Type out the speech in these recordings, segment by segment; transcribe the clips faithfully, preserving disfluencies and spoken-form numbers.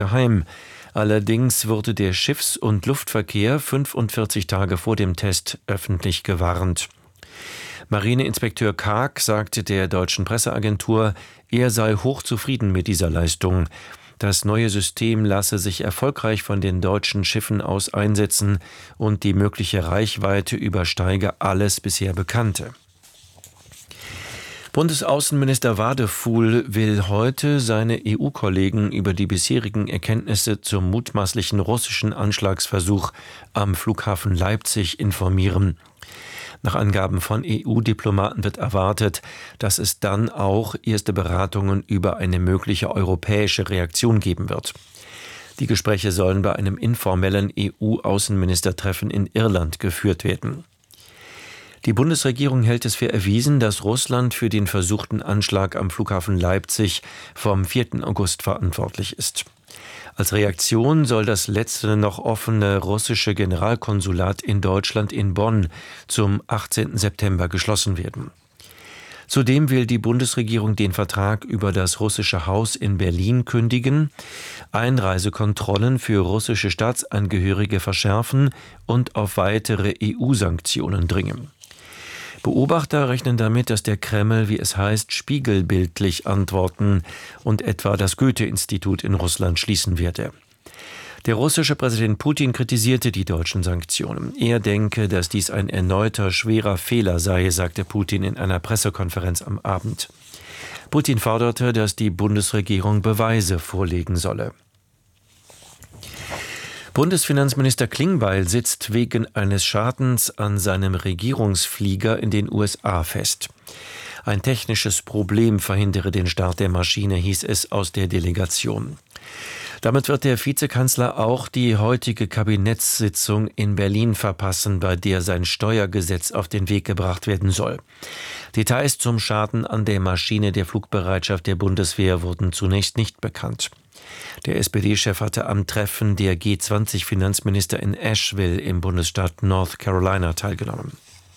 geheim. Allerdings wurde der Schiffs- und Luftverkehr fünfundvierzig Tage vor dem Test öffentlich gewarnt. Marineinspekteur Kaag sagte der deutschen Presseagentur, er sei hochzufrieden mit dieser Leistung. Das neue System lasse sich erfolgreich von den deutschen Schiffen aus einsetzen und die mögliche Reichweite übersteige alles bisher Bekannte. Bundesaußenminister Wadefuhl will heute seine E U-Kollegen über die bisherigen Erkenntnisse zum mutmaßlichen russischen Anschlagsversuch am Flughafen Leipzig informieren. Nach Angaben von E U-Diplomaten wird erwartet, dass es dann auch erste Beratungen über eine mögliche europäische Reaktion geben wird. Die Gespräche sollen bei einem informellen E U-Außenministertreffen in Irland geführt werden. Die Bundesregierung hält es für erwiesen, dass Russland für den versuchten Anschlag am Flughafen Leipzig vom vierten August verantwortlich ist. Als Reaktion soll das letzte noch offene russische Generalkonsulat in Deutschland in Bonn zum achtzehnten September geschlossen werden. Zudem will die Bundesregierung den Vertrag über das russische Haus in Berlin kündigen, Einreisekontrollen für russische Staatsangehörige verschärfen und auf weitere E U-Sanktionen dringen. Beobachter rechnen damit, dass der Kreml, wie es heißt, spiegelbildlich antworten und etwa das Goethe-Institut in Russland schließen werde. Der russische Präsident Putin kritisierte die deutschen Sanktionen. Er denke, dass dies ein erneuter schwerer Fehler sei, sagte Putin in einer Pressekonferenz am Abend. Putin forderte, dass die Bundesregierung Beweise vorlegen solle. Bundesfinanzminister Klingbeil sitzt wegen eines Schadens an seinem Regierungsflieger in den U S A fest. Ein technisches Problem verhindere den Start der Maschine, hieß es aus der Delegation. Damit wird der Vizekanzler auch die heutige Kabinettssitzung in Berlin verpassen, bei der sein Steuergesetz auf den Weg gebracht werden soll. Details zum Schaden an der Maschine der Flugbereitschaft der Bundeswehr wurden zunächst nicht bekannt. Der S P D-Chef hatte am Treffen der G zwanzig Finanzminister in Asheville im Bundesstaat North Carolina teilgenommen.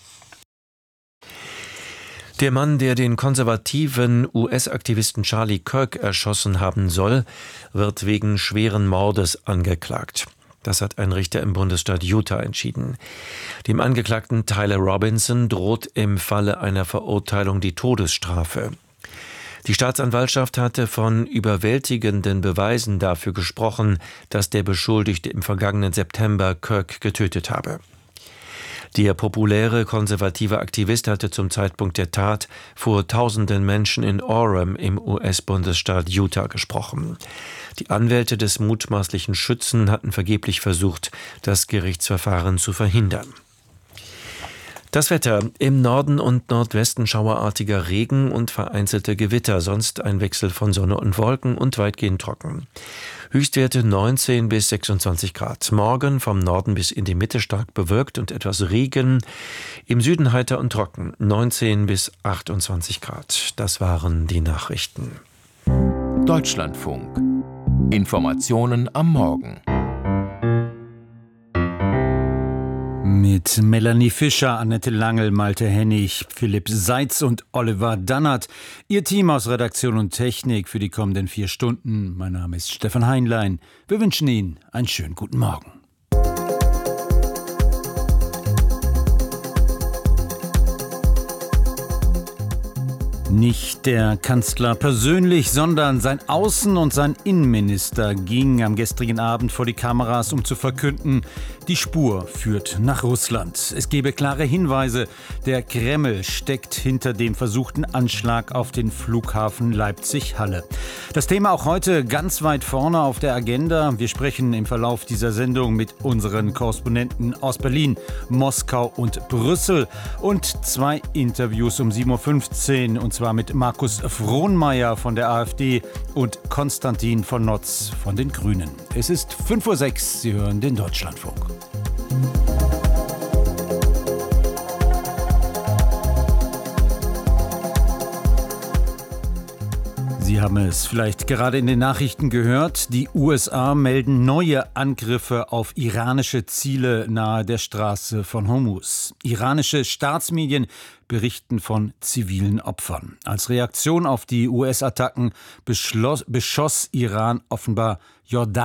Der Mann, der den konservativen U S-Aktivisten Charlie Kirk erschossen haben soll, wird wegen schweren Mordes angeklagt. Das hat ein Richter im Bundesstaat Utah entschieden. Dem Angeklagten Tyler Robinson droht im Falle einer Verurteilung die Todesstrafe. Die Staatsanwaltschaft hatte von überwältigenden Beweisen dafür gesprochen, dass der Beschuldigte im vergangenen September Kirk getötet habe. Der populäre konservative Aktivist hatte zum Zeitpunkt der Tat vor tausenden Menschen in Orem im U S-Bundesstaat Utah gesprochen. Die Anwälte des mutmaßlichen Schützen hatten vergeblich versucht, das Gerichtsverfahren zu verhindern. Das Wetter: Im Norden und Nordwesten schauerartiger Regen und vereinzelte Gewitter, sonst ein Wechsel von Sonne und Wolken und weitgehend trocken. Höchstwerte neunzehn bis sechsundzwanzig Grad. Morgen vom Norden bis in die Mitte stark bewölkt und etwas Regen. Im Süden heiter und trocken, neunzehn bis achtundzwanzig Grad. Das waren die Nachrichten. Deutschlandfunk. Informationen am Morgen. Mit Melanie Fischer, Annette Langel, Malte Hennig, Philipp Seitz und Oliver Dannert. Ihr Team aus Redaktion und Technik für die kommenden vier Stunden. Mein Name ist Stefan Heinlein. Wir wünschen Ihnen einen schönen guten Morgen. Nicht der Kanzler persönlich, sondern sein Außen- und sein Innenminister gingen am gestrigen Abend vor die Kameras, um zu verkünden, die Spur führt nach Russland. Es gebe klare Hinweise, der Kreml steckt hinter dem versuchten Anschlag auf den Flughafen Leipzig-Halle. Das Thema auch heute ganz weit vorne auf der Agenda. Wir sprechen im Verlauf dieser Sendung mit unseren Korrespondenten aus Berlin, Moskau und Brüssel und zwei Interviews um sieben Uhr fünfzehn, und zwar mit Markus Frohnmeier von der AfD und Konstantin von Notz von den Grünen. Es ist fünf Uhr sechs, Sie hören den Deutschlandfunk. Sie Sie haben es vielleicht gerade in den Nachrichten gehört. Die U S A melden neue Angriffe auf iranische Ziele nahe der Straße von Hormuz. Iranische Staatsmedien berichten von zivilen Opfern. Als Reaktion auf die U S-Attacken beschloss, beschoss Iran offenbar Jordanien.